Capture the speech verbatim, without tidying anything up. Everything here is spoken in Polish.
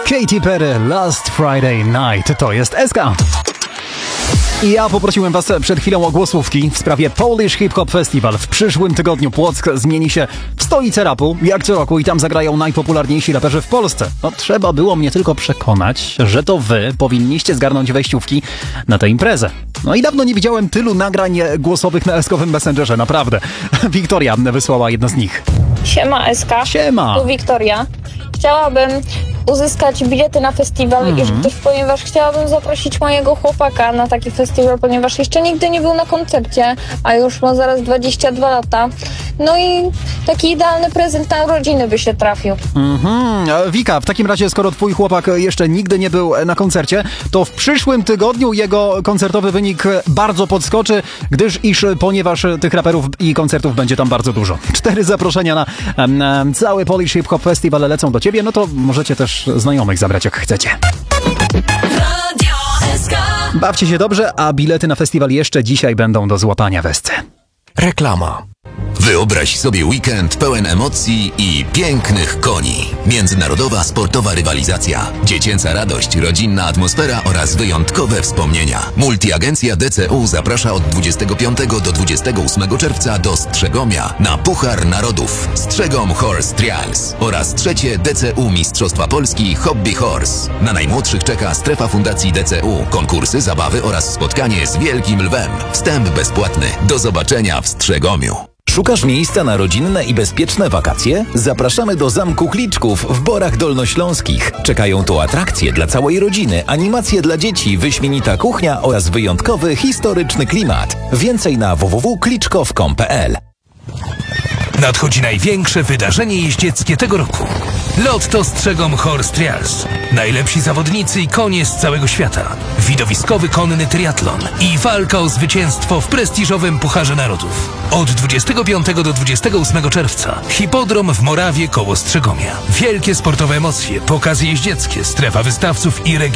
Katy Perry, Last Friday Night. To jest S K. I ja poprosiłem was przed chwilą o głosówki w sprawie Polish Hip Hop Festival. W przyszłym tygodniu Płock zmieni się w stolicę rapu, jak co roku, i tam zagrają najpopularniejsi raperzy w Polsce. No trzeba było mnie tylko przekonać, że to wy powinniście zgarnąć wejściówki na tę imprezę. No i dawno nie widziałem tylu nagrań głosowych na eskowym Messengerze, naprawdę. Wiktoria wysłała jedno z nich. Siema S K. Siema. Tu Wiktoria. Chciałabym uzyskać bilety na festiwal, mm. iż, gdyż, ponieważ chciałabym zaprosić mojego chłopaka na taki festiwal, ponieważ jeszcze nigdy nie był na koncercie, a już ma zaraz dwadzieścia dwa lata. No i taki idealny prezent na urodziny by się trafił. Mhm. Wika, w takim razie, skoro twój chłopak jeszcze nigdy nie był na koncercie, to w przyszłym tygodniu jego koncertowy wynik bardzo podskoczy, gdyż iż ponieważ tych raperów i koncertów będzie tam bardzo dużo. Cztery zaproszenia na, na cały Polish Hip Hop Festival lecą do ciebie, no to możecie też znajomych zabrać, jak chcecie. Bawcie się dobrze, a bilety na festiwal jeszcze dzisiaj będą do złapania w S C. Reklama. Wyobraź sobie weekend pełen emocji i pięknych koni. Międzynarodowa sportowa rywalizacja, dziecięca radość, rodzinna atmosfera oraz wyjątkowe wspomnienia. Multiagencja D C U zaprasza od dwudziestego piątego do dwudziestego ósmego czerwca do Strzegomia na Puchar Narodów Strzegom Horse Trials oraz trzecie D C U Mistrzostwa Polski Hobby Horse. Na najmłodszych czeka strefa Fundacji D C U, konkursy, zabawy oraz spotkanie z Wielkim Lwem. Wstęp bezpłatny. Do zobaczenia w Strzegomiu. Szukasz miejsca na rodzinne i bezpieczne wakacje? Zapraszamy do Zamku Kliczków w Borach Dolnośląskich. Czekają tu atrakcje dla całej rodziny, animacje dla dzieci, wyśmienita kuchnia oraz wyjątkowy, historyczny klimat. Więcej na w w w kropka kliczkow kropka com kropka p l. Nadchodzi największe wydarzenie jeździeckie tego roku. Lotto Strzegom Horse Trials. Najlepsi zawodnicy i konie z całego świata. Widowiskowy konny triatlon i walka o zwycięstwo w prestiżowym Pucharze Narodów. Od dwudziestego piątego do dwudziestego ósmego czerwca. Hipodrom w Morawie koło Strzegomia. Wielkie sportowe emocje, pokazy jeździeckie, strefa wystawców i region.